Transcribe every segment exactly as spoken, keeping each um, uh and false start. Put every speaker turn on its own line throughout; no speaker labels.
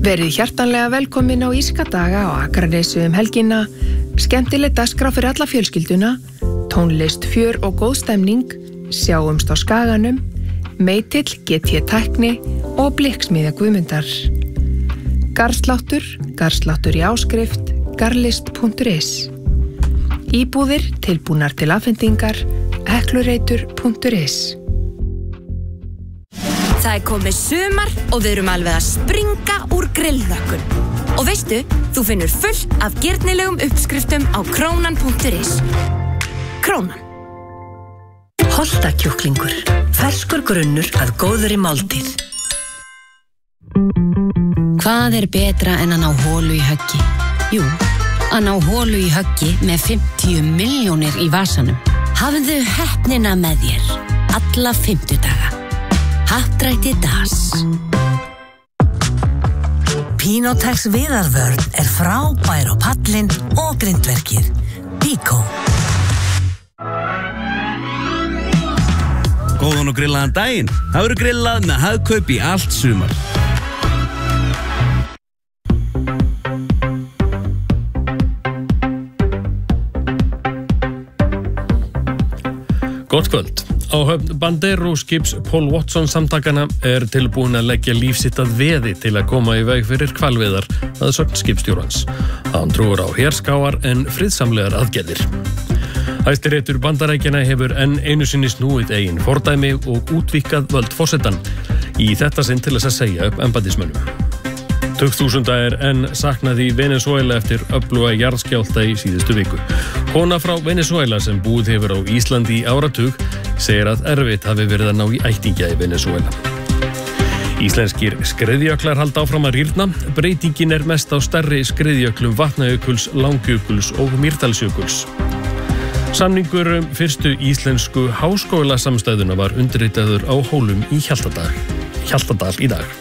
Verið hjartanlega velkomin á Írska daga á Akranesi um helgina, skemmtileg dagskrá fyrir alla fjölskylduna, tónlist, fjör og góð stemning, sjáumst á Skaganum, Meitill, G T Tækni og Blikksmiðja Guðmundar. Garðsláttur, garðsláttur í áskrift, garlist punktur is. Íbúðir tilbúnar til afhendingar, heklureitur punktur is.
Það er komið sumar og við erum alveg að springa úr grillrökkun. Og veistu, þú finnur fullt af girnilegum uppskriftum á krónan punktur is. Krónan.
Holtakjúklingur. Ferskur grunnur að góðri máltíð. Hvað er betra en að ná holu í höggi? Jú, að ná holu í höggi með fimmtíu milljónir í vasanum. Hafðu heppnina með þér. Alla fimmtudaga. Happdrætti Das. Pinotex viðarvörn er frábær á pallinn og grindverkið. Bíkó.
Góðan og grillaðan daginn. Það verður grillað með Hagkaup í allt sumar.
Gott kvöld. Á höfn Bandero skips Paul Watson samtakana er tilbúin að leggja líf sitt að veði til að koma í veg fyrir hvalveiðar að sögn skipstjórans. Hann trúir á herskáar en friðsamlegar aðgerðir. Hæstiréttur Bandaríkjanna hefur enn einu sinni snúið eigin fordæmi og útvíkkað völd forsetann í þetta sinn til þess að segja upp embættismönnum. Tugþúsunda er enn saknað í Venezuela eftir öfluga jarðskjálfta í síðustu viku. Kona frá Venezuela sem búið hefur á Íslandi í áratug segir að erfitt hafi verið að ná í ættingja í Venezuela. Íslenskir skriðjöklar halda áfram að rýrna. Breytingin er mest á stærri skriðjöklum Vatnajökuls, Langjökuls og Mýrdalsjökuls. Samningur um fyrstu íslensku háskólasamstæðuna var undirritaður á Hólum í Hjaltadal, Hjaltadal í dag.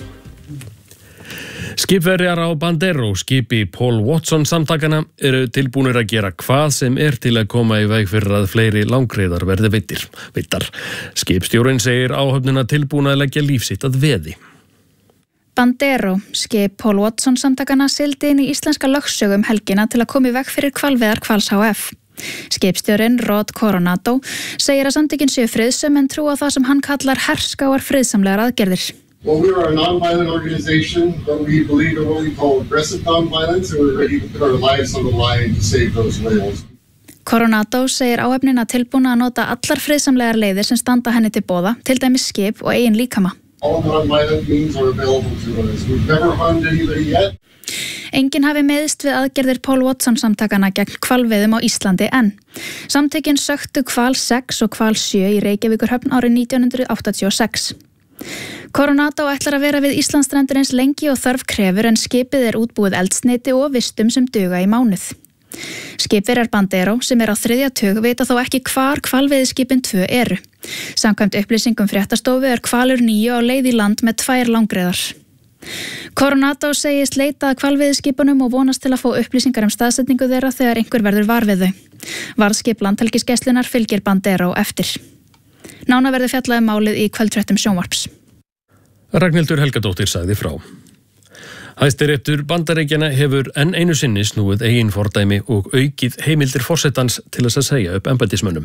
Skipverjar á Bandero skipi Paul Watson samtakana eru tilbúnir að gera hvað sem er til að koma í veg fyrir að fleiri langreiðar verði veittir. Veittar. Skipstjórinn segir áhöfnina tilbúna að leggja líf sitt að veði.
Bandero, skip Paul Watson samtakana sigldi inn í íslenska lögsögu um helgina til að koma í veg fyrir hvalveiðar Hvals H F. Skipstjórinn Rod Coronado segir að samtökin séu friðsöm en trúa það sem hann kallar herskáar friðsamlegar aðgerðir.
Well, we are a non-violent organization, but we believe in what we call aggressive non-violence, and we're ready to put our lives on the line to save those whales.
Coronado segir áhöfnina tilbúna að nota allar friðsamlegar leiðir sem standa henni til boða, til dæmis skip og eigin líkama.
All non-violent means are available to us. We've never harmed anybody yet.
Enginn hafi meðist við aðgerðir Paul Watson samtakana gegn hvalveiðum á Íslandi enn. Samtökin söktu hval sex og hval sjö í Reykjavíkurhöfn árið nítján hundruð áttatíu og sex. Coronado ætlar að vera við Íslandsstrendur eins lengi og þörf krefur en skipið er útbúið eldsneyti og vistum sem duga í mánuð. Skipverjar Bandero sem er á þriðja tug vita þó ekki hvar hvalveiðiskipin tvö eru. Samkvæmt upplýsingum fréttastofu er hvalur níu á leið í land með tvær langreiðar. Coronado segist leita að hvalveiðiskipunum og vonast til að fá upplýsingar um staðsetningu þeirra þegar einhver verður var við þau. Varðskip Landhelgisgæslunnar fylgir Bandero eftir. Nána verður fjallað um málið í kvöldfréttum sjónvarps.
Ragnhildur Helgadóttir sagði frá. Hæstiréttur Bandaríkjanna hefur enn einu sinni snúið eigin fordæmi og aukið heimildir forsetans til þess að segja upp embættismönnum.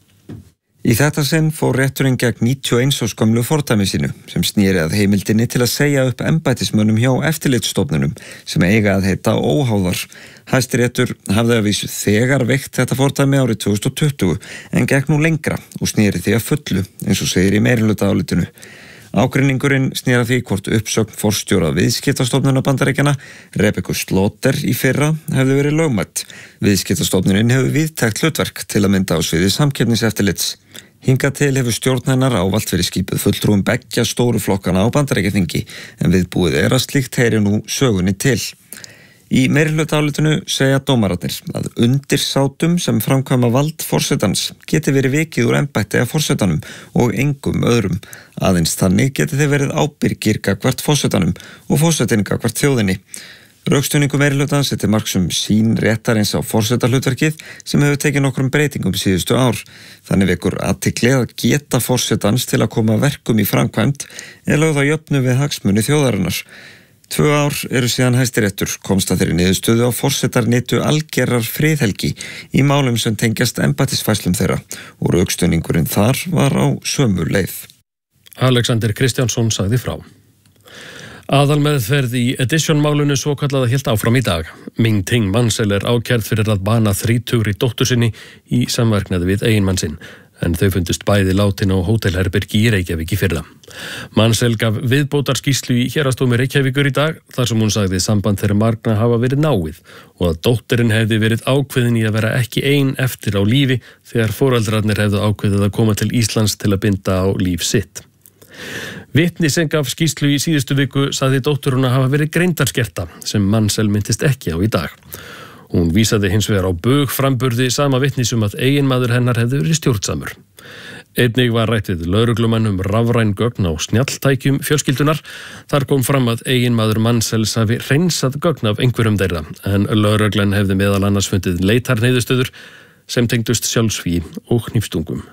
Í þetta sinn fór rétturinn gegn níutíu og eins árs gömlu fordæmi sínu sem snýri að heimildinni til að segja upp embættismönnum hjá eftirlitsstofnunum sem eiga að heita óháðar. Hæstiréttur hafði að vísu þegar veikt þetta fordæmi árið tvö þúsund og tuttugu en gekk nú lengra og snýri því að fullu eins og segir í meirihlutaálitinu. Ágreiningurinn snýra því hvort uppsögn forstjóra viðskiptastofnunar Bandaríkjanna, Rebekku Slaughter í fyrra, hefði verið lögmætt. Viðskiptastofnunin hefur víðtækt hlutverk til að mynda á sviði samkeppniseftirlits. Hingað til hefur stjórn hennar ávallt verið skipuð fulltrúum beggja stóru flokkana á Bandaríkjaþingi, en viðbúið er að slíkt heyri nú sögunni til. Í meirihlutaálitinu segja dómararnir að undirsátum sem framkvæma vald forsetans geti verið vikið úr embætti af forsetanum og engum öðrum. Aðeins þannig geti þeir verið ábyrgir gagnvart forsetanum og forsetinn gagnvart þjóðinni. Rökstuðningur meirihlutans er til marks um sýn réttarins á forsetahlutverkið sem hefur tekið nokkrum breytingum síðustu ár. Þannig vekur athygli að geta forsetans til að koma verkum í framkvæmd er lögð á jöfnu við hagsmuni þjóðarinnar. Tvö ár eru síðan Hæstiréttur komst að þeirri niðurstöðu á forsetar nytu algerrar friðhelgi í málum sem tengjast embættisfærslum þeirra og rökstuðningurinn þar var á sömu leið.
Alexander Kristjánsson sagði frá. Aðalmeðferð í Edition-málunu svo kallaða hélt áfram í dag. Ming Ting Mansell er ákærð fyrir að bana þrítugri dóttur sinni í samverknaði við eiginmann sinn, en þau fundust bæði látin á hótelherbergi í Reykjavík í fyrra. Mansell gaf viðbótarskýrslu í héraðsdómi Reykjavíkur í dag, þar sem hún sagði samband þeirra margna hafa verið náið og að dóttirinn hefði verið ákveðin í að vera ekki ein eftir á lífi þegar foreldrarnir hefðu ákveðið að koma til Íslands til að binda á líf sitt. Vitni sem gaf skýrslu í síðustu viku sagði dótturuna hafa verið greindarskerta sem Mansell myndist ekki á í dag. Hún vísaði hins vegar á bug framburði sama vitnis um að eiginmaður hennar hefði verið stjórnsamur. Einnig var rætt við lögreglumann um rafræn gögn á snjalltækjum fjölskyldunar. Þar kom fram að eiginmaður Mansells hafi hreinsað gögn af einhverjum þeirra, en lögreglan hefði meðal annars fundið leitarniðurstöður sem tengdust sjálfsvígi og hnífstungum.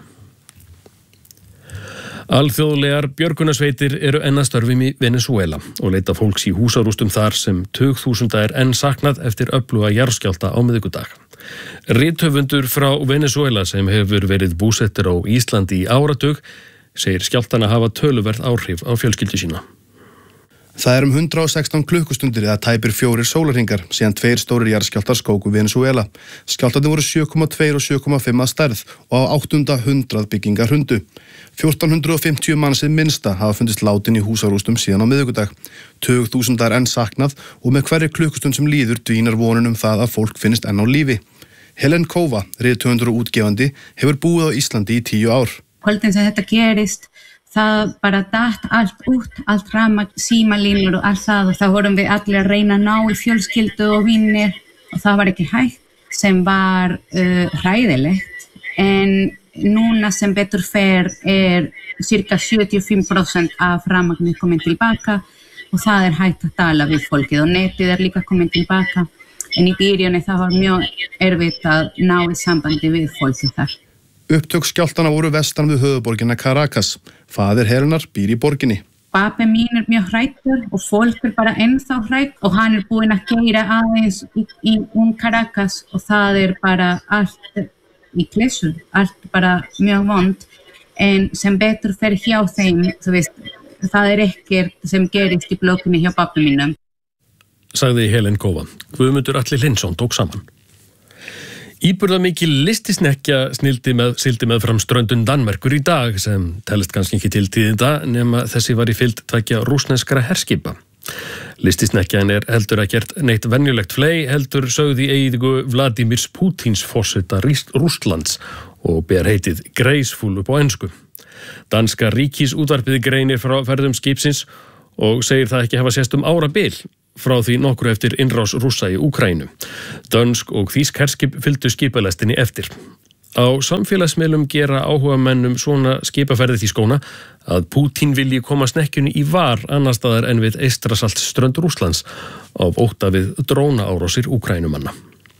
Alþjóðlegar björgunarsveitir eru enn að störfum í Venezuela og leita fólks í húsarústum þar sem tugþúsunda er enn saknað eftir öfluga jarðskjálfta á miðvikudag. Rithöfundur frá Venezuela sem hefur verið búsettur á Íslandi í áratug segir skjálftana hafa töluverð áhrif á fjölskyldu sína.
Það er um hundrað og sextán klukkustundir eða tæpir fjórir sólarhringar síðan tveir stórir jarðskjálftar skóku Venezuela. Skjálftarnir voru sjö komma tvö og sjö komma fimm að stærð og á áttunda hundrað byggingar hrundu. fjórtán hundruð og fimmtíu mannsið minnsta hafa fundist látin í húsarústum síðan á miðvikudag. Tugþúsunda er enn saknað og með hverri klukkustund sem líður dvínar vonin um það að fólk finnist enn á lífi. Helen Kova, rithöfundur og útgefandi, hefur búið á Íslandi í tíu ár.
Kvöldin sem þetta gerist, það bara datt allt út, allt rafmagn, símalínur og allt það og þá vorum við allir að reyna að ná í fjölskyldu og vinir og það var ekki hægt sem var uh, hræðilegt. En núna sem betur fer er cirka sjötíu og fimm prósent af rafmagnið komin tilbaka og það er hægt að tala við fólkið og netið er líka komin tilbaka. En í byrjunni það var mjög erfitt að ná í sambandi við fólkið þar.
Upptök skjálftana voru vestan við höfuðborgina Caracas. Faðir Helenar býr í borginni.
Pappi mín er mjög hræddur og fólk er bara ennþá hrædd og hann er búinn að keyra aðeins í, í um Caracas og það er bara allt í klessur, allt bara mjög vond. En sem betur fer hjá þeim, þú veist, það er ekkert sem gerist í blokkinni hjá pappi mínum.
Sagði Helen Kova. Guðmundur Atli Lindsson tók saman. Íburðamikil listisnekkja snildi með, sildi með fram ströndun Danmerkur í dag sem telst kannski ekki til tíðinda nema þessi var í fylgd tveggja rússneskra herskipa. Listisnekkjan er heldur ekkert neitt venjulegt fley, heldur sögði eigingu Vladimirs Pútins forseta Rússlands og ber heitið Graceful upp á ensku. Danska ríkisútvarpið greinir frá ferðum skipsins og segir það ekki hafa sést um árabil frá því nokkru eftir innrás Rússa í Úkraínu. Dönsk og þýsk herskip fylgdu skipalestinni eftir. Á samfélagsmiðlum gera áhugamennum svona skipaferði því skóna að Pútín vilji koma snekkjunni í var annar staðar en við Eystrasaltsströnd Rússlands af ótta við drónaárásir Úkraínumanna.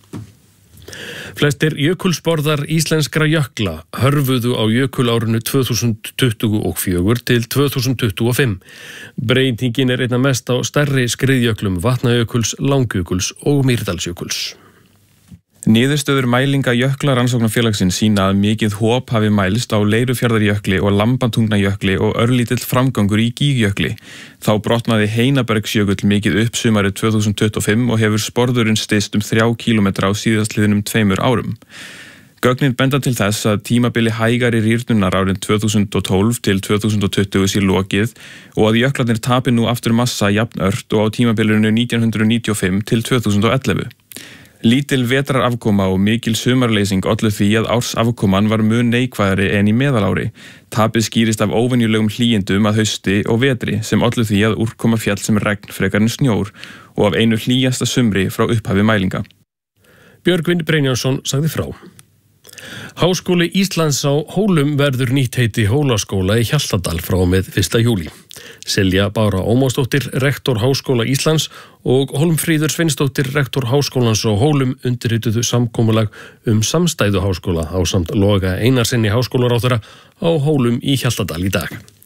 Flestir jökulsporðar íslenskra jökla hörfuðu á jökulárinu tvö þúsund tuttugu og fjögur til tvö þúsund tuttugu og fimm. Breytingin er einna mest á stærri skriðjöklum Vatnajökuls, Langjökuls og Mýrdalsjökuls.
Niðurstöður mælinga jöklarannsóknarfélagsins sýna að mikið hop hafi mælst á Leirufjarðarjökli og Lambatungajökli og örlítill framgangur í Gígjökli. Þá brotnaði Heinabergsjökull mikið upp sumarið tvö þúsund tuttugu og fimm og hefur sporðurinn styst um þrjá kílómetra á síðastliðnum tveimur árum. Gögnin benda til þess að tímabili hægari rýrnunar árin tvö þúsund og tólf til tvö þúsund og tuttugu sé lokið og að jöklarnir tapi nú aftur massa jafnört og á tímabilinu nítján hundruð níutíu og fimm til tvö þúsund og ellefu. Lítil vetrarafkoma og mikil sumarleysing ollu því að ársafkoman var mun neikvæðari en í meðalári. Tapið skýrist af óvenjulegum hlýindum að hausti og vetri sem ollu því að úrkoma fjall sem regn frekar en snjór og af einu hlýjasta sumri frá upphafi mælinga.
Björgvin Brynjólfsson sagði frá. Háskóli Íslands á Hólum verður nýtt heiti Hólaskóla í Hjaltadal frá og með fyrsta júlí. Silja Bára Ómarsdóttir, rektor Háskóla Íslands og Hólmfríður Sveinsdóttir, rektor Háskólans á Hólum undirrituðu samkomulag um samstæðu háskóla ásamt Loga Einarsinni háskólaráðherra á Hólum í Hjaltadal í dag.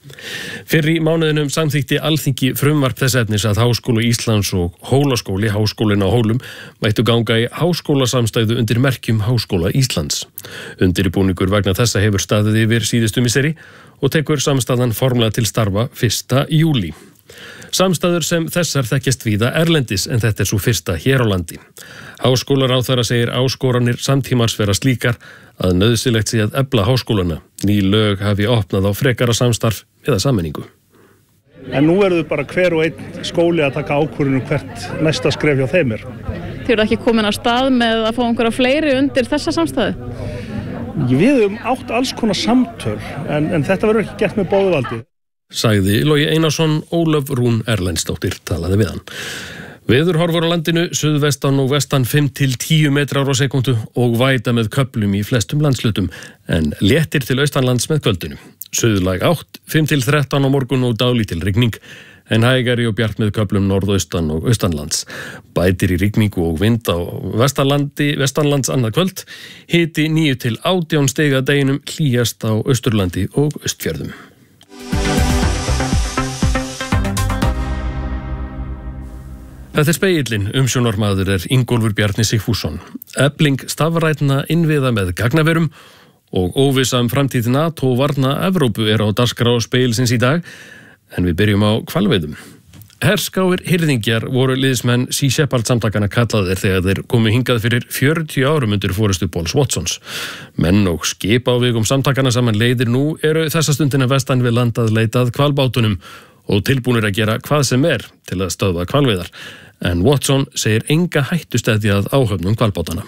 Fyrr í mánuðinum samþykti Alþingi frumvarp þess efnis að Háskóli Íslands og Hólaskóli, Háskólinn á Hólum, mættu ganga í háskólasamstæðu undir merkjum Háskóla Íslands. Undirbúningur vegna þessa hefur staðið yfir síðustu misseri og tekur samstæðan formlega til starfa fyrsta júlí. Samstæður sem þessar þekkjast víða erlendis en þetta er svo fyrsta hér á landi. Háskólaráðherra segir áskoranir samtímars vera slíkar að nauðsynlegt sé að efla háskólana. Ný lög hafi opnað á frekara samstarf eða sameiningu.
En nú verður bara hver og einn skóli að taka ákvörðun um hvert næsta skref hjá þeim er.
Þið eru ekki komin á stað með að fá einhverja fleiri undir þessa samstæðu?
Við höfum átt alls konar samtöl en, en þetta verður ekki gert með báðuvaldi.
Sagði Logi Einarsson, Ólöf Rún Erlendsdóttir talaði við hann. Veðurhorfur á landinu, suðvestan og vestan fimm til tíu metrar á sekúndu og væta með köflum í flestum landslutum en léttir til austanlands með kvöldinu. Suðlæg átt, fimm til þrettán á morgun og dálítil rigning en hægari og bjart með köflum norðaustan og austanlands. Bætir í rigningu og vind á vestanlandi, vestanlands annað kvöld, hiti níu til átján stig að deginum, hlýjast á Austurlandi og Austfjörðum. Þetta er Spegillinn, umsjónarmaður er Ingólfur Bjarni Sigfússon. Efling stafrænna innviða með gagnaverum og óvissa um framtíð NATO og varna Evrópu er á dagskrá Spegilsins í dag, en við byrjum á hvalveiðum. Herskáir hirðingjar voru liðsmenn Sea Shepherd samtakana kallaðir þegar þeir komu hingað fyrir fjörutíu árum undir forystu Pauls Watsons. Menn og skip á vegum samtakana saman leiðir nú eru þessa stundina vestan við landað leitað hvalbátunum og tilbúnir að gera hvað sem er til að stöðva hvalveiðar. En Watson segir enga hættustæði að áhöfnum hvalbátana.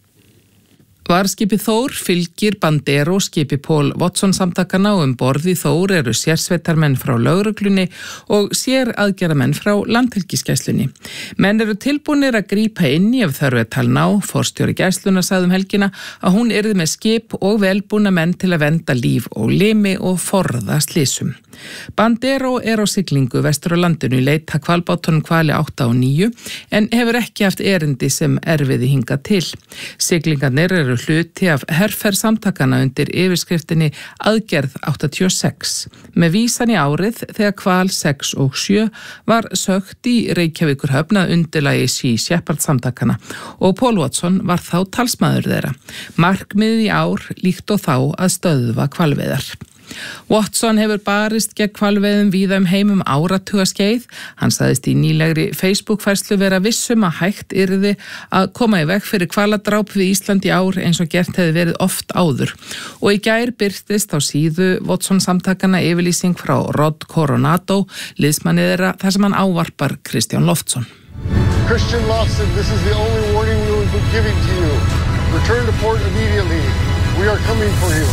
Varðskipið Þór fylgir Bandero skipi Paul Watson samtakana og um borð í Þór eru sérsveitarmenn frá lögreglunni og séraðgerðamenn frá landhelgisgæslunni. Menn eru tilbúnir að grípa inn í ef þörf er talin á. Forstjóri gæsluna sagði um helgina að hún yrði með skip og velbúna menn til að vernda líf og limi og forða slysum. Bandero er á siglingu vestur á landinu í leit að hvalbátunum hvali átta og níu en hefur ekki haft erindi sem erfiði hingað til. Siglingarnir eru hluti af herferð samtakana undir yfirskriftinni Aðgerð áttatíu og sex með vísan í árið þegar hval sex og sjö var sögt í Reykjavíkurhöfn að undirlagi Sea Shepherd samtakana og Paul Watson var þá talsmaður þeirra. Markmiðið í ár líkt og þá að stöðva hvalveiðar. Watson hefur barist gegn hvalveiðum víða um heim um áratugaskeið. Hann sagðist í nýlegri Facebook-færslu vera vissum að hægt yrði að koma í veg fyrir hvaladráp við Ísland í ár eins og gert hefði verið oft áður. Og í gær birtist á síðu Watson samtakana yfirlýsing frá Rod Coronado, liðsmanni þeirra þar sem hann ávarpar Kristján Loftsson.
Christian Loftsson, this is the only warning we will be giving to you. Return to port immediately. We are coming for you.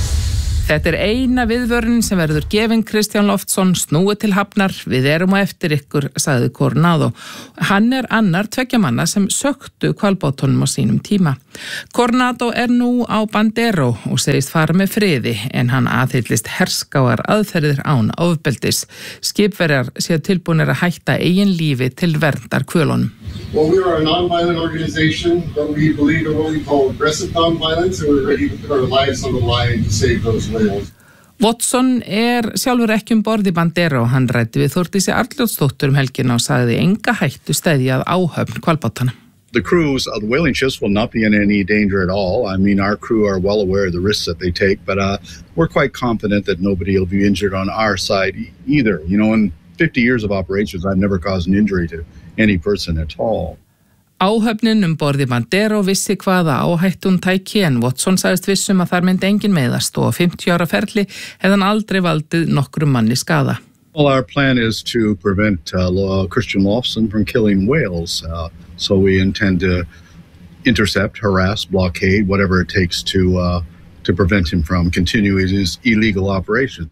Þetta er eina viðvörunin sem verður gefin Kristján Loftsson, snúið til hafnar, við erum á eftir ykkur, sagði Coronado. Hann er annar tveggja manna sem söktu hvalbátunum á sínum tíma. Coronado er nú á Bandero og segist fara með friði en hann aðhyllist herskáar aðferðir án ofbeldis. Skipverjar séu tilbúnir að hætta eigin lífi til verndar hvölunum.
Well, we are a non-violent organization, but we believe in what we call aggressive non-violence, and we're ready to put our lives on the line to save those whales.
Watson er sjálfur ekki um borð í Bandero. Hann ræddi við Þórdísi Arnljótsdóttur um helgina og sagði enga hættu steðjað áhöfn hvalbátana.
The crews of the whaling ships will not be in any danger at all. I mean, our crew are well aware of the risks that they take, but uh, we're quite confident that nobody will be injured on our side either. You know, in fifty years of operations, I've never caused an injury to any person at all.
Áhöfnin um borði Bandero vissi hvaða áhættu hún tæki en Watson sagðist vissum að þar myndi engin meiðast og á fimmtíu ára ferli hefði hann aldrei valdið nokkrum manni skaða.
Well, our plan is to prevent uh, Christian Loftsson from killing whales, uh, so we intend to intercept, harass, blockade, whatever it takes to uh, to prevent him from continuing his illegal operation.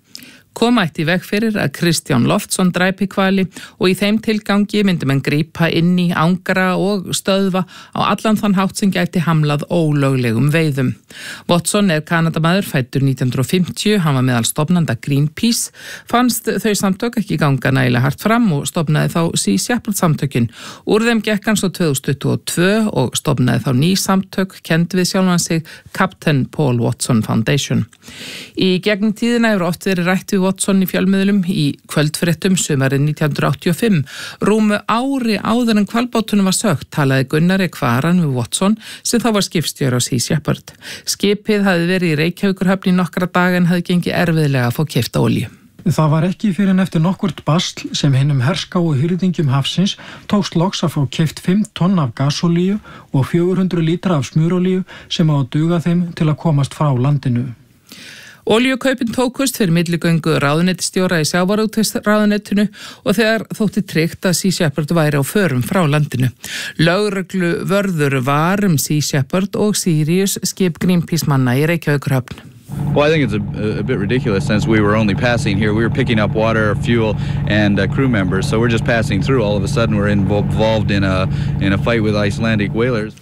Koma eitt í veg fyrir að Kristján Loftsson dræpi hvali og í þeim tilgangi myndi mann grípa inn í, angra og stöðva á allan þann hátt sem gæti hamlað ólöglegum veiðum. Watson er Kanadamaður, fæddur nítján hundruð og fimmtíu, hann var meðal stofnanda Greenpeace, fannst þau samtök ekki ganga nægilega hart fram og stofnaði þá Sea Shepherd samtökin. Úr þeim gekk hann svo tvö þúsund tuttugu og tvö og stofnaði þá ný samtök, kennd við sjálfan sig Captain Paul Watson Foundation. Í gegnum tíðina hefur oft verið rætt við Watson í fjölmiðlum í kvöldfréttum sumarið nítján hundruð áttatíu og fimm. Rúmu ári áður en hvalbátunum var sögt talaði Gunnari Kvaran við Watson sem þá var skipstjóri á Sea Shepherd. Skipið hafði verið í Reykjavíkurhöfn í nokkra daga en hafði gengið erfiðlega að fá keypta olíu.
Það var ekki fyrir en eftir nokkurt basl sem hinum herskáu hirðingjum hafsins tókst loks að fá keypt fimm tonn af gasolíu og fjögur hundruð lítra af smurolíu sem á að duga þeim til að komast frá landinu.
Olíukaupin tókust fyrir milligöngu ráðuneytisstjóra í sjávarútvegsráðuneytinu og þegar þótti tryggt að Sea Shepherd væri á förum frá landinu. Lögreglu vörður var um Sea Shepherd og Sirius skip Greenpeace manna í Reykjavíkurhöfn.
Well, I think it's a, a bit ridiculous since we were only passing here. We were picking up water, fuel, and uh, crew members, so we're just passing through. All of a sudden, we're involved in a in a fight with Icelandic whalers.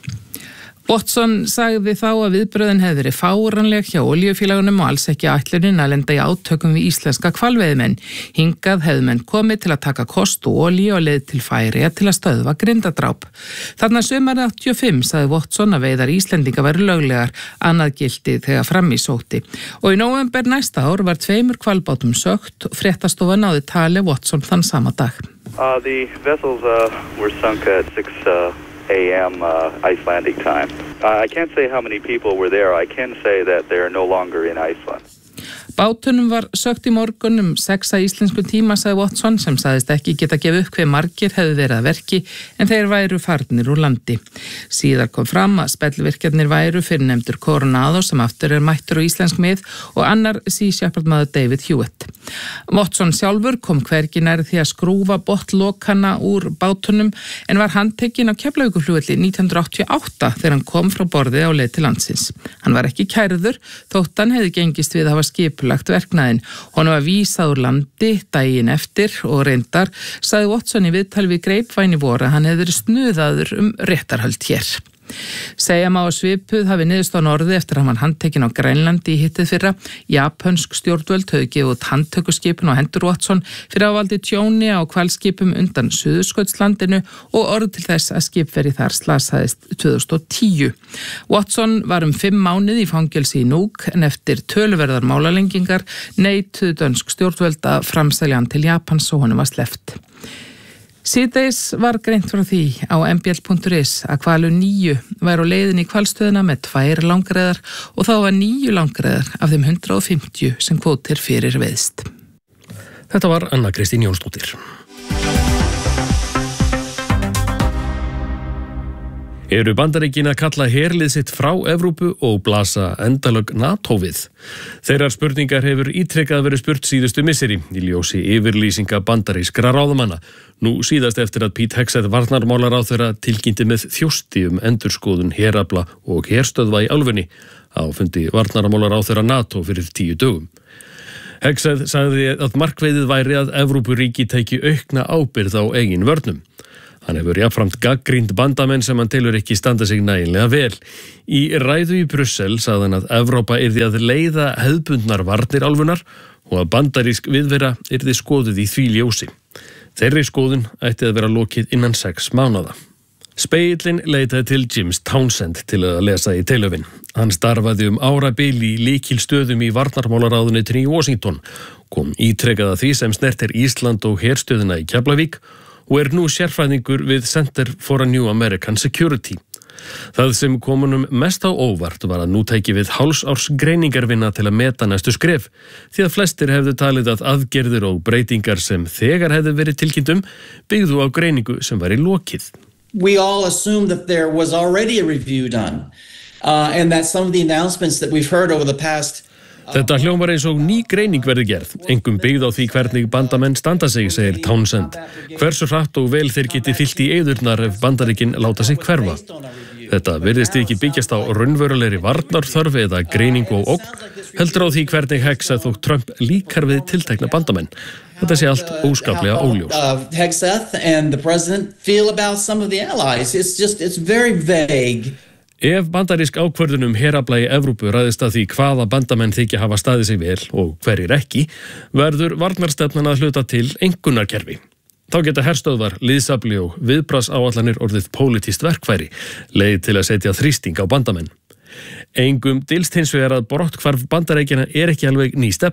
Watson sagði þá að viðbröðin hefði verið fáranleg hjá olíufélagunum og alls ekki ætlunin að lenda í átökum við íslenska hvalveiðimenn. Hingað hefðu menn komið til að taka kost og olíu og leið til Færeyja til að stöðva grindadráp. Þarna sumarið áttatíu og fimm sagði Watson að veiðar Íslendinga væru löglegar, annað gilti þegar fram í sótti. Og í nóvember næsta ár var tveimur hvalbátum sögt og fréttastofa náði tali Watson þann sama dag.
Uh, the vessels uh, were sunk at six uh... A M uh, Icelandic time. Uh, I can't say how many people were there. I can say that they're no longer in Iceland.
Bátunum var sögt í morgun um sex að íslensku tíma, sagði Watson, sem sagðist ekki geta gefið upp hve margir hefðu verið að verki en þeir væru farnir úr landi. Síðar kom fram að spellvirkjarnir væru fyrir nefndur Coronado sem aftur er mættur á íslensk mið og annar Sea Shepherd maður David Hewitt. Watson sjálfur kom hvergi nær því að skrúfa botnlokana úr bátunum en var handtekinn á Keflavíkurflugvelli nítján hundruð áttatíu og átta þegar hann kom frá borði á leið til landsins. Hann var ekki kærður þótt hann hefði gengist við að hafa skipulagt verknaðinn. Honum var vísað úr landi daginn eftir og reyndar sagði Watson í viðtali við Grapevine í vor að hann hefði verið snuðaður um réttarhöld hér. Segja má að svipuð hafi niðurst á norði eftir að hann var handtekinn á Grænlandi í hittið fyrra. Japansk stjórnvöld höfðu gefið út handtökuskipun á hendur Watson fyrir að valdi tjóni á hvalskipum undan Suðurskautslandinu og orð til þess að skipverji þar slasaðist tvö þúsund og tíu. Watson var um fimm mánuði í fangelsi í Nuuk en eftir töluverðar málalengingar neituðu dönsk stjórnvöld að framselja hann til Japans og honum var sleppt. Síðdegis var greint frá því á m b l punktur is að hvalur níu væri á leiðinni í hvalstöðina með tvær langreyðar og þá var níu langreyðar af þeim hundrað og fimmtíu sem kvótir fyrir veiðst.
Þetta var Anna Kristín Jónsdóttir. Eru Bandaríkin að kalla herlið sitt frá Evrópu og blasa endalög NATO við? Þeirrar spurningar hefur ítrekkað verið spurt síðustu misseri í ljósi yfirlýsinga bandarískra ráðamanna. Nú síðast eftir að Pete Hegseth varnarmálaráðherra tilkynnti með þjósti um endurskoðun herafla og herstöðva í álfunni á fundi varnarmálaráðherra NATO fyrir tíu dögum. Hegseth sagði að markveiðið væri að Evrópuríki tæki aukna ábyrgð á eigin vörnum. Hann hefur jafnframt gagnrýnt bandamenn sem hann telur ekki standa sig nægilega vel. Í ræðu í Brussel sagði hann að Evrópa yrði að leiða hefðbundnar varnir álfunnar og að bandarísk viðvera yrði skoðuð í því ljósi. Þeirri skoðun ætti að vera lokið innan sex mánaða. Spegillinn leitaði til James Townsend til að lesa í Teilöfin. Hann starfaði um árabil í lykilstöðum í varnarmálaráðuneytinu í Washington, kom ítrekað að því sem snertir Ísland og herstöðina í Keflavík og er nú sérfræðingur við Center for a New American Security. Það sem kom honum mest á óvart var að nú tæki við hálfs árs greiningarvinna til að meta næstu skref, því að flestir hefðu talið að aðgerðir og breytingar sem þegar hefðu verið tilkynntum byggðu á greiningu sem var í lokið.
We all assumed that there was already a review done uh, and that some of the announcements that we've heard over the past
Þetta hljómar eins og ný greining verði gerð, engum byggð á því hvernig bandamenn standa sig, segir Townsend. Hversu hratt og vel þeir geti fyllt í eyðurnar ef Bandaríkin láta sig hverfa. Þetta virðist ekki byggjast á raunverulegri varnarþörf eða greiningu og ógn, heldur á því hvernig Hegseth og Trump líkar við tiltekna bandamenn. Þetta sé allt óskaplega óljós.
Uh, Hegseth and the president feel about some of the allies. It's just, it's very vague.
Ef bandarísk ákvörðunum herafla í Evrópu ræðist að því hvaða bandamenn þykja hafa staðið sig vel og hverjir ekki, verður varnarstefnan að hluta til einkunnarkerfi. Þá geta herstöðvar, liðsafli og viðbragðsáætlanir orðið pólitískt verkfæri, leið til að setja þrýsting á bandamenn. Engum dylst hins vegar að brotthvarf Bandaríkjanna er ekki alveg ný stefna.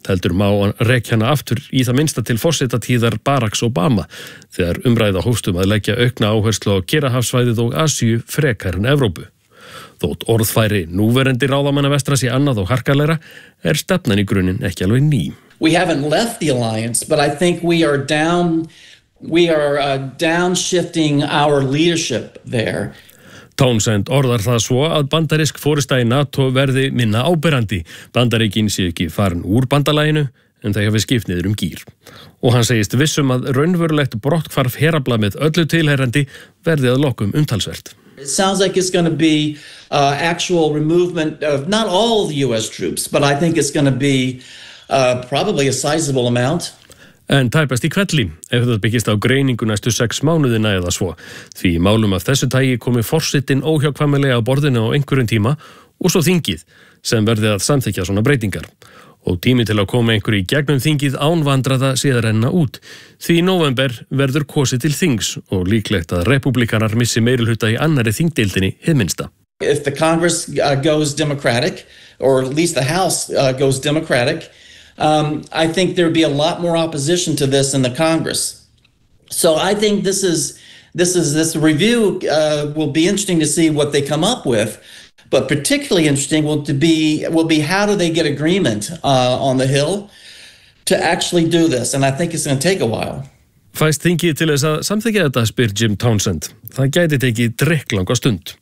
Heldur má rekja hana aftur í það minnsta til forsetatíðar Baracks Obama þegar umræða hófstum að leggja aukna áherslu á Kyrrahafssvæðið og Asíu frekar en Evrópu. Þótt orðfæri núverandi ráðamanna vestra sé annað og harkalegra er stefnan í grunninn ekki alveg ný.
We haven't left the alliance, but I think we are down, we are uh, downshifting our leadership there.
Townsend orðar það svo að bandarísk forysta í NATO verði minna áberandi. Bandaríkin sé ekki farin úr bandalaginu en þau hafi skipt niður um gír. Og hann segist vissum að raunverulegt brotthvarf herafla með öllu tilheyrandi verði að lokum umtalsvert.
It sounds like it's going to be uh, actual removement of not all the U S troops, but I think it's going to be uh, probably a sizable amount.
En tæpast í kvelli, ef það byggist á greiningu næstu sex mánuðina eða svo. Því málum af þessu tægi komi forsetinn óhjákvæmilega á borðinu á einhverjum tíma og svo þingið sem verði að samþykkja svona breytingar. Og tími til að koma einhverju í gegnum þingið ánvandraða sé að renna út. Því í nóvember verður kosið til þings og líklegt að repúblikanar missi meirihluta í annarri þingdeildinni hið minnsta.
If the Congress uh, goes Democratic, or at least the House uh, goes Democratic, Um, I think there would be a lot more opposition to this in the Congress. So I think this is this is this review uh, will be interesting to see what they come up with, but particularly interesting will to be will be how do they get agreement uh, on the Hill to actually do this, and I think it's going to take a while.
Fæst þingið til þess að samþykkja þetta, spyr Jim Townsend. Það gæti tekið drekklanga stund.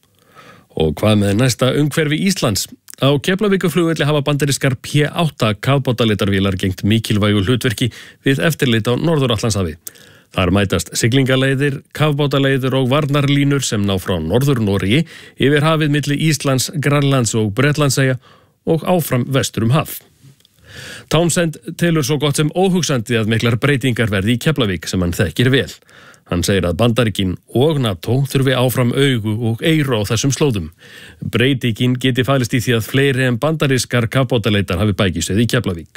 Og hvað með næsta umhverfi Íslands? Á Keflavíkurflugvelli hafa bandarískar P átta kafbátaleitarvélar gegnt mikilvægu hlutverki við eftirlit á Norður-Atlantshafi. Þar mætast siglingaleiðir, kafbátaleiðir og varnarlínur sem ná frá Norður-Noregi yfir hafið milli Íslands, Grænlands og Bretlandseyja og áfram vestur um haf. Townsend telur svo gott sem óhugsandi að miklar breytingar verði í Keflavík sem hann þekkir vel. Hann segir að Bandaríkin og NATO þurfi áfram augu og eyru á þessum slóðum. Breytingin geti falist í því að fleiri en bandarískar kafbátaleitar hafi bækistöð í Keflavík.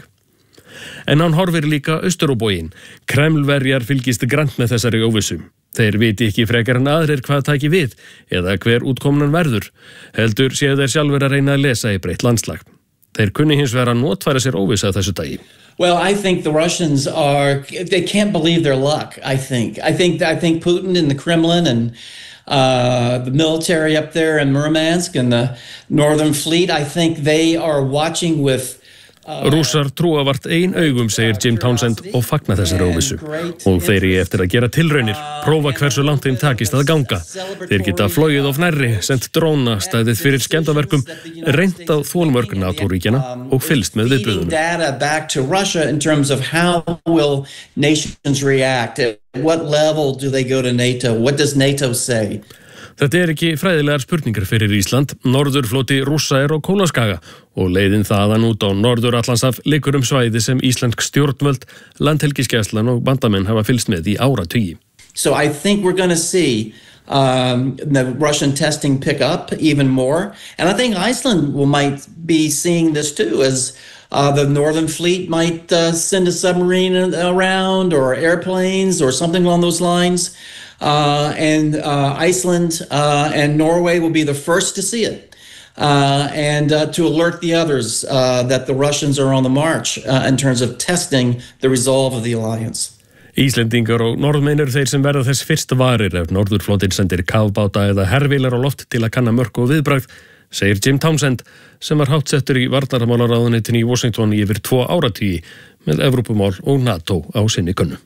En hann horfir líka austur á bóginn. Kremlverjar fylgist grannt með þessari óvissu. Þeir viti ekki frekar en aðrir hvað taki við eða hver útkomnan verður. Heldur séu þeir sjálfur að reyna að lesa í breytt landslag. Þeir kunni hins vegar að notfæra sér óvissa þessu dagi.
Well, I think the Russians are, they can't believe their luck, I think. I think I think Putin and the Kremlin and uh, the military up there in Murmansk and the Northern Fleet, I think they are watching with
Rússar trúa vart ein augum, segir Jim Townsend og fagna þessari óvissu. Og þeir eru eftir að gera tilraunir, prófa hversu langt þeim takist að ganga. Þeir geta flogið of nærri, sendt dróna, stæðið fyrir skemmdarverkum, reynt á þolmörk NATO-ríkjana og fylgst með viðbröðunum.
Data back to Russia in terms of how will nations react? At what level do they go to NATO? What does NATO say?
Þetta er ekki fræðilegar spurningar fyrir Ísland. Norðurfloti Rússa er á Kólaskaga og leiðin þaðan út á Norður-Atlantshaf liggur um svæði sem íslensk stjórnvöld, landhelgisgæslan og bandamenn hafa fylgst með í áratugi.
So I think we're going to see um, the Russian testing pick up even more. And I think Iceland will might be seeing this too, as uh, the Northern Fleet might uh, send a submarine around or airplanes or something along those lines. Uh, and uh, Iceland uh, and Norway will be the first to see it uh, and uh, to alert the others uh, that the Russians are on the march uh, in terms of testing the resolve of the alliance.
Íslendingar og norðmenn eru þeir sem verða þess fyrst varir ef Norðurflotinn sendir kafbáta eða hervélar á loft til að kanna mörk og viðbragð, segir Jim Townsend sem var háttsettur í varnarmálaráðuneytinu í Washington í yfir tvo áratugi með Evrópumál og NATO á sinni könnu.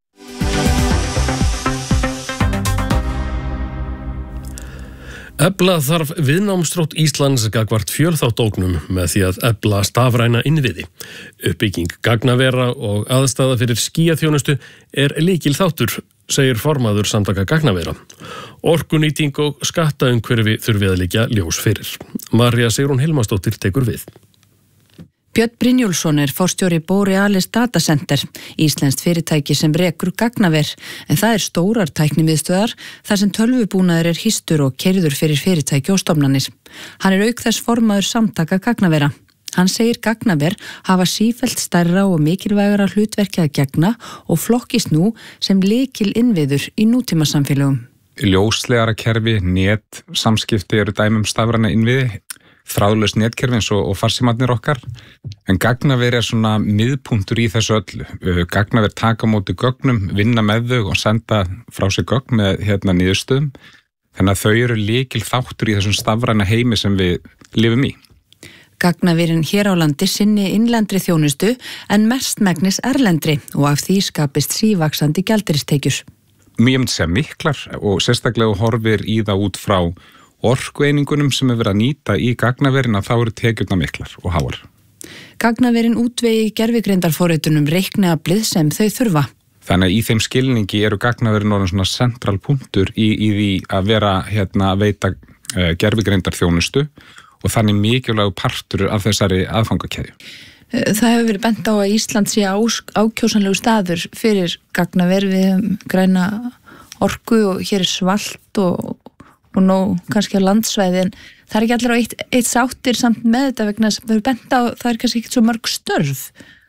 Efla þarf viðnámsþrótt Íslands gagnvart fjölþáttaógnum með því að efla stafræna innviði. Uppbygging gagnavera og aðstaða fyrir skýjaþjónustu er lykil þáttur, segir formaður samtaka gagnavera. Orkunýting og skattaumhverfi þurfi að liggja ljós fyrir. Marja Sigrún Hilmarsdóttir tekur við.
Björn Brynjólfsson er forstjóri Borealis Data Center, íslenskt fyrirtæki sem rekur gagnaver, en það er stórar tæknimiðstöðar þar sem tölvubúnaður er hýstur og keyrður fyrir fyrirtæki og stofnanir. Hann er auk þess formaður samtaka gagnavera. Hann segir gagnaver hafa sífellt stærra og mikilvægara hlutverki að gegna og flokkist nú sem lykil innviður í nútímasamfélögum.
Ljóslegara kerfi, net, samskipti eru dæmi um stafræna innviði. þráðlaus netkerfins og, og farsímarnir okkar, en gagnaver er svona miðpunktur í þessu öllu. Gagnaver taka á móti gögnum, vinna með þau og senda frá sig gögn með hérna niðurstöðum, þannig að þau eru lykil þáttur í þessum stafræna heimi sem við lifum í.
Gagnaverin hér á landi sinni innlendri þjónustu en mestmegnis erlendri og af því skapist sívaxandi gjaldeyristekjur.
Mjög myndi segja miklar og sérstaklega horfir í það út frá orkueiningunum sem er verið að nýta í gagnaverin að þá eru tekjurna miklar og háar.
Gagnaverin útvegi gervigreindarforritunum reikniaflið sem þau þurfa.
Þannig að í þeim skilningi eru gagnaverin orðin svona central punktur í, í því að vera hérna að veita uh, gervigreindarþjónustu og þannig mikilvægur partur af þessari aðfangakeðju.
Það hefur verið bent á að Ísland sé ákjósanlegu staður fyrir gagnaver, við hefum græna orku og hér er svalt og, og nóg kannski á landsvæði, en það er ekki allir á eitt, eitt sáttir samt með þetta vegna sem við hefur bent á, það er kannski ekkert svo mörg störf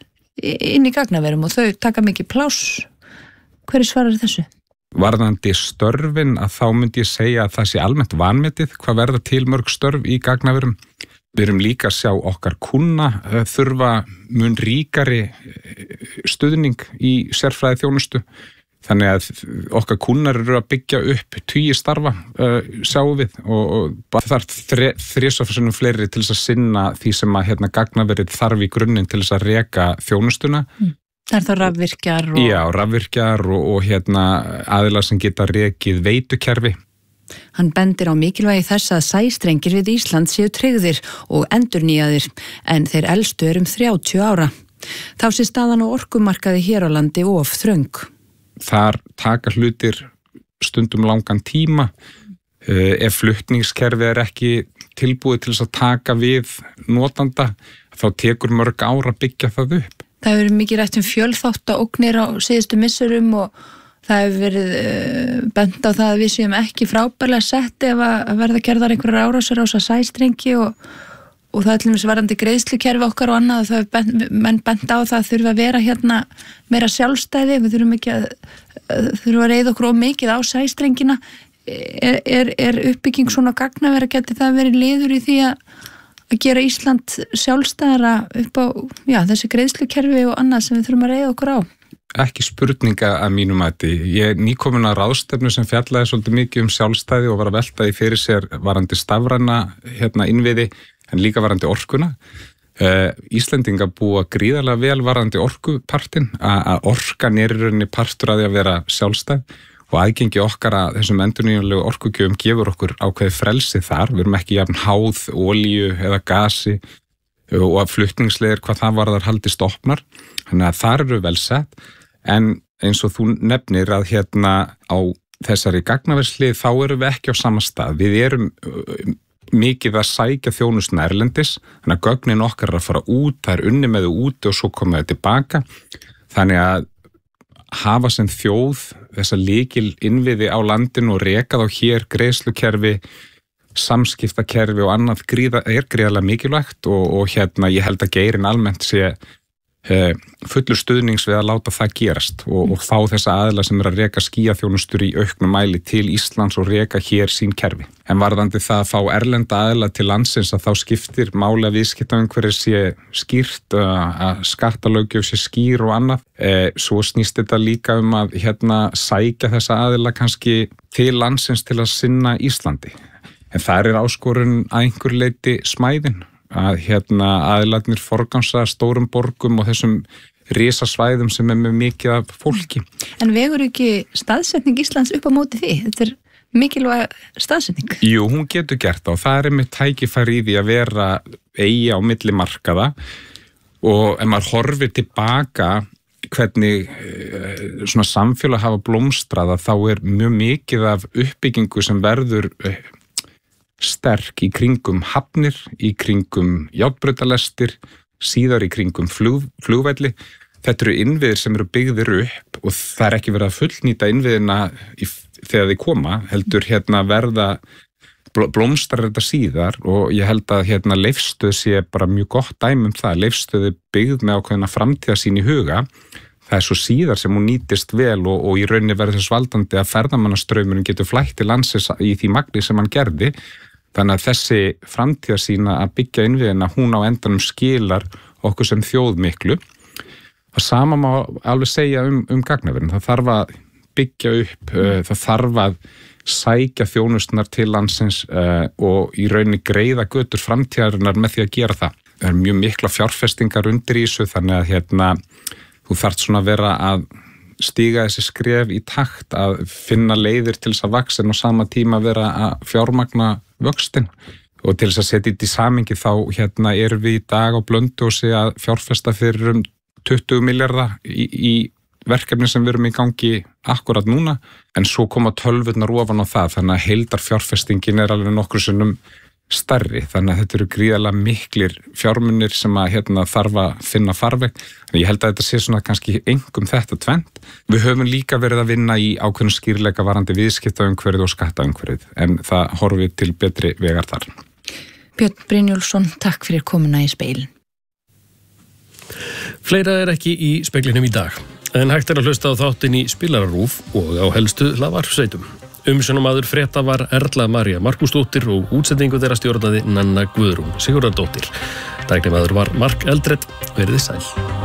inn í gagnaverum og þau taka mikið pláss. Hverju svarar þessu?
Varðandi störfin að þá myndi ég segja að það sé almennt vanmetið hvað verða til mörg störf í gagnaverum. Við erum líka að sjá okkar kunna þurfa mun ríkari stuðning í sérfræði þjónustu. Þannig að okkar kunnar eru að byggja upp tugi starfa, uh, sjáum við, og, og það er þrisvarsinnum fleiri til þess að sinna því sem að hérna, gagnaverið þarf í grunninn til þess að reka þjónustuna.
Mm. Það er þá rafvirkjar og...
Já, rafvirkjar og, og hérna, aðilar sem geta rekið veitukerfi.
Hann bendir á mikilvægi þess að sæstrengir við Ísland séu tryggðir og endurnýjaðir, en þeir elstu er um þrjátíu ára. Þá sé staðan á orkumarkaði hér á landi of þröng.
Þar taka hlutir stundum langan tíma. Uh, ef flutningskerfi er ekki tilbúið til þess að taka við notanda, þá tekur mörg ára að byggja það upp.
Það hefur verið mikið rætt um fjölþáttaógnir á síðustu missurum og það hefur verið uh, bent á það að við séum ekki frábærlega sett ef að verða gerðar einhverjar árásir á þessa sæstrengi og, og það er til dæmis varðandi greiðslukerfi okkar og annað og það er bent, menn bent á það þurfa að vera hérna meira sjálfstæði, við þurfum ekki að, að þurfum að reyða okkur of mikið á sæstrengina. Er, er, er uppbygging svona gagnavera, geti það verið liður í því að að gera Ísland sjálfstæðara upp á já, þessi greiðslukerfi og annað sem við þurfum að reyða okkur á?
Ekki spurninga að mínu mati. Ég er nýkomin að ráðstefnu sem fjallaði svolítið mikið um sjálfstæði og var að velta því fyrir sér varandi stafræna hérna, innviði en líka varandi orkuna. Uh, Íslendinga búa gríðarlega vel varandi orkupartin, að orkan er í rauninni partur að því að vera sjálfstæð og aðgengi okkar að þessum endurnýjanlegu orkugjöfum gefur okkur ákveði frelsi þar. Við erum ekki jafn háð, olíu eða gasi og að flutningslegir hvað það varðar haldist opnar. Þannig að þar eru vel sett, en eins og þú nefnir að hérna á þessari gagnaverslið þá erum við ekki á sama stað. Við erum mikið að sækja þjónustuna erlendis, þannig að gögnin okkar er að fara út, það er unni með þau úti og svo koma þau tilbaka. Þannig að hafa sem þjóð þessa lykil innviði á landinu og reka þá hér greiðslukerfi, samskiptakerfi og annað gríða, er gríðarlega mikilvægt og, og hérna ég held að geirin almennt sé eh, fullur stuðnings við að láta það gerast og, og þá þessa aðila sem er að reka skíaþjónustur í auknum mæli til Íslands og reka hér sín kerfi. En varðandi það að fá erlenda aðila til landsins að þá skiptir máli að viðskiptaumhverfið sé skýrt, að skattalöggjöf sé skýr og annað. Eh, svo snýst þetta líka um að hérna sækja þessa aðila kannski til landsins til að sinna Íslandi. En það er áskorun að einhver leyti smæðin, að hérna aðilarnir forgansa stórum borgum og þessum risasvæðum sem er með mikið af fólki.
En vegur ekki staðsetning Íslands upp á móti því? Þetta er mikilvæg staðsetning.
Jú, hún getur gert það og það er með tækifæri í því að vera eigi á milli markaða og ef maður horfir tilbaka hvernig svona samfélag hafa blómstraða þá er mjög mikið af uppbyggingu sem verður sterk í kringum hafnir, í kringum járnbrautalestir, síðar í kringum flug, flugvelli. Þetta eru innviðir sem eru byggðir upp og það er ekki verið að fullnýta innviðina í, þegar þeir koma, heldur hérna verða blómstrar þetta síðar og ég held að hérna Leifsstöð sé bara mjög gott dæmi um það. Leifsstöð er byggð með ákveðna framtíðarsýn í huga. Það er svo síðar sem hún nýtist vel og, og í rauninni verður þess valdandi að ferðamannastraumurinn getur flætt til landsins í því magni sem hann gerði. Þannig að þessi framtíðarsýn að byggja innviðina, hún á endanum skilar okkur sem þjóð miklu. Það sama má alveg segja um, um gagnaverin. Það þarf að byggja upp, uh, það þarf að sækja þjónustnar til landsins uh, og í rauninni greiða götur framtíðarinnar með því að gera það. Það er mjög mikla fjárfestingar undir í þessu, þannig að hérna, þú þarft svona að vera að stíga þessi skref í takt að finna leiðir til þess að vaxa en á sama tíma vera að fjármagna vöxtin. Og til þess að setja þetta í samhengi þá hérna, erum við í dag á Blönduósi að fjárfesta fyrir um tuttugu milljarða í, í verkefni sem við erum í gangi akkurat núna, en svo koma tölvurnar ofan á það, þannig að heildarfjárfestingin er alveg nokkru sinnum stærri, þannig að þetta eru gríðarlega miklir fjármunir sem að hérna, þarf að finna farveg. Þannig ég held að þetta sé svona kannski engum þetta tvennt. Við höfum líka verið að vinna í ákveðnum skýrleika varandi viðskiptaumhverfið og skattaumhverfið, en það horfið til betri vegar þar.
Björn Brynjólfsson, takk fyrir komuna í speilin.
Fleira er ekki í speglinum í dag, en hægt er að hlusta á þáttinn í Spilararúf og á helstu hlaðvarpsveitum. Umsjónarmaður frétta var Erla María Markúsdóttir og útsendingu þeirra stjórnaði Nanna Guðrún Sigurðardóttir. Tæknimaður var Mark Eldred, verið sæl.